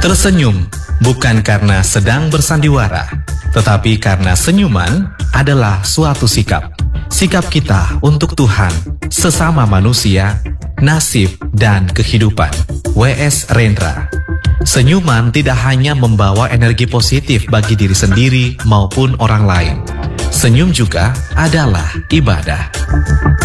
Tersenyum bukan karena sedang bersandiwara, tetapi karena senyuman adalah suatu sikap. Sikap kita untuk Tuhan, sesama manusia, nasib, dan kehidupan. W.S. Rendra. Senyuman tidak hanya membawa energi positif bagi diri sendiri maupun orang lain. Senyum juga adalah ibadah.